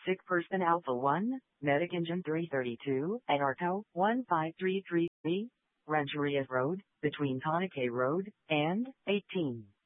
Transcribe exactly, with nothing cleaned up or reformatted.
Sick Person Alpha one, Medic Engine three thirty-two, at Arco one five three three B, Rancheria Road, between Tonacay Road and eighteen.